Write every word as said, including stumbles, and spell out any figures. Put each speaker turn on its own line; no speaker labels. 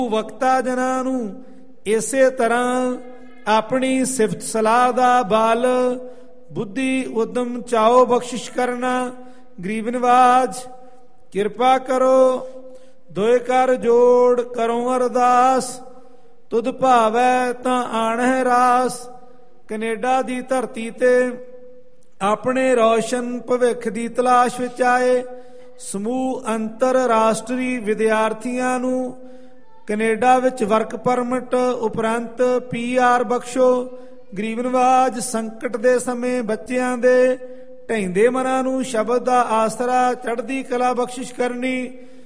ਵਕਤਾ ਜਨਾਂ ਨੂੰ ਇਸੇ ਤਰ੍ਹਾਂ ਆਪਣੀ ਸਿਫਤ ਸਲਾਹ ਦਾ ਬਲ, ਬੁੱਧੀ ਉਦਮ ਚਾਓ ਬਖਸ਼ਿਸ਼ ਕਰਨਾ। ਗਰੀਬ ਨਿਵਾਜ ਕਿਰਪਾ ਕਰੋ, ਦੋਇ ਕਰ ਜੋੜ ਕਰੋ ਅਰਦਾਸ, ਤੁਧ ਭਾਵੈ ਤਾਂ ਆਣਹਿ ਰਾਸ। ਕਨੇਡਾ ਦੀ ਧਰਤੀ ਤੇ ਆਪਣੇ ਰੌਸ਼ਨ ਭਵਿੱਖ ਦੀ ਤਲਾਸ਼ ਵਿੱਚ ਆਏ ਸਮੂਹ ਅੰਤਰਰਾਸ਼ਟਰੀ ਵਿਦਿਆਰਥੀਆਂ ਨੂੰ ਕੈਨੇਡਾ ਵਿੱਚ ਵਰਕ ਪਰਮਿਟ ਉਪਰੰਤ ਪੀ ਆਰ ਬਖਸ਼ੋ। ਗਰੀਬ ਨਿਵਾਜ ਸੰਕਟ ਦੇ ਸਮੇਂ ਬੱਚਿਆਂ ਦੇ ਢਹਿੰਦੇ ਮਨਾਂ ਨੂੰ ਸ਼ਬਦ ਦਾ ਆਸਰਾ, ਚੜ੍ਹਦੀ ਕਲਾ ਬਖਸ਼ਿਸ਼ ਕਰਨੀ।